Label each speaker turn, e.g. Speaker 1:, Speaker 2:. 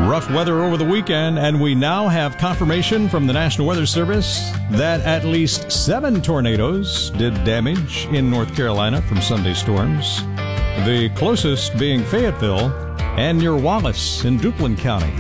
Speaker 1: Rough weather over the weekend, and we now have confirmation from the National Weather Service that at least 7 tornadoes did damage in North Carolina from Sunday storms, the closest being Fayetteville and near Wallace in Duplin County.